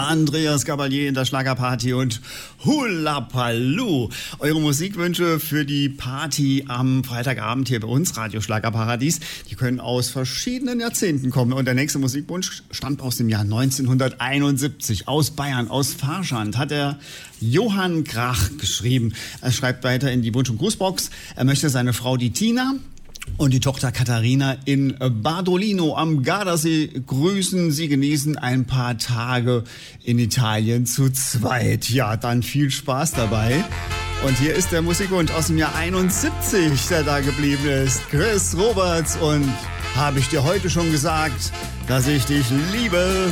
Andreas Gabalier in der Schlagerparty und Hula Paloo. Eure Musikwünsche für die Party am Freitagabend hier bei uns, Radio Schlagerparadies, die können aus verschiedenen Jahrzehnten kommen. Und der nächste Musikwunsch stammt aus dem Jahr 1971, aus Bayern, aus Farschand, hat der Johann Krach geschrieben. Er schreibt weiter in die Wunsch- und Grußbox, er möchte seine Frau, die Tina, und die Tochter Katharina in Bardolino am Gardasee grüßen. Sie genießen ein paar Tage in Italien zu zweit. Ja, dann viel Spaß dabei. Und hier ist der Musikwunsch aus dem Jahr 71, der da geblieben ist. Chris Roberts und habe ich dir heute schon gesagt, dass ich dich liebe?